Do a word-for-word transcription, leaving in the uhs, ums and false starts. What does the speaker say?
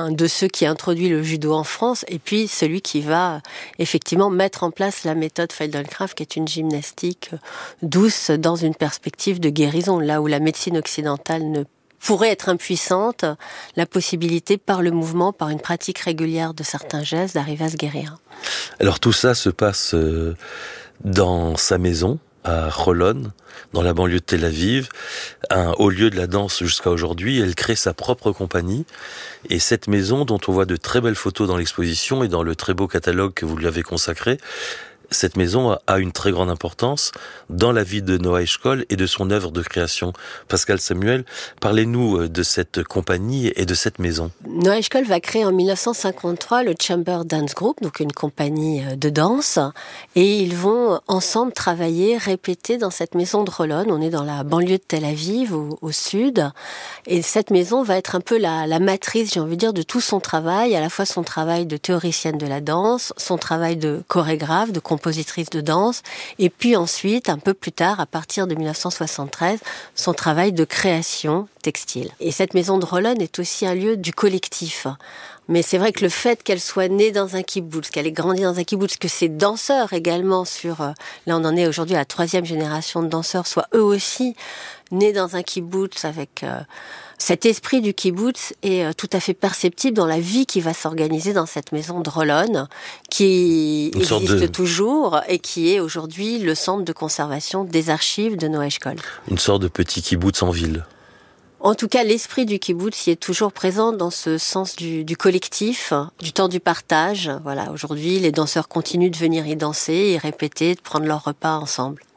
un de ceux qui introduit le judo en France, et puis celui qui va effectivement mettre en place la méthode Feldenkrais, qui est une gymnastique douce dans une perspective de guérison, là où la médecine occidentale ne pourrait être impuissante, la possibilité par le mouvement, par une pratique régulière de certains gestes, d'arriver à se guérir. Alors tout ça se passe dans sa maison, à Holon, dans la banlieue de Tel Aviv, un haut lieu de la danse jusqu'à aujourd'hui. Elle crée sa propre compagnie. Et cette maison, dont on voit de très belles photos dans l'exposition et dans le très beau catalogue que vous lui avez consacré, cette maison a une très grande importance dans la vie de Noa Eshkol et de son œuvre de création. Pascal Samuel, parlez-nous de cette compagnie et de cette maison. Noa Eshkol va créer en dix-neuf cent cinquante-trois le Chamber Dance Group, donc une compagnie de danse, et ils vont ensemble travailler, répéter dans cette maison de Holon. On est dans la banlieue de Tel Aviv, au, au sud, et cette maison va être un peu la, la matrice, j'ai envie de dire, de tout son travail, à la fois son travail de théoricienne de la danse, son travail de chorégraphe, de compositrice, compositrice de danse, et puis ensuite, un peu plus tard, à partir de dix-neuf cent soixante-treize, son travail de création textile. Et cette maison de Holon est aussi un lieu du collectif. Mais c'est vrai que le fait qu'elle soit née dans un kibboutz, qu'elle ait grandi dans un kibboutz, que ses danseurs également sur, là on en est aujourd'hui à la troisième génération de danseurs, soient eux aussi nés dans un kibboutz avec euh, cet esprit du kibboutz est euh, tout à fait perceptible dans la vie qui va s'organiser dans cette maison de Holon, qui Une existe de... toujours et qui est aujourd'hui le centre de conservation des archives de Noa Eshkol. Une sorte de petit kibboutz en ville. En tout cas, l'esprit du kibboutz y est toujours présent dans ce sens du, du collectif, du temps du partage. Voilà, aujourd'hui, les danseurs continuent de venir y danser, y répéter, de prendre leur repas ensemble.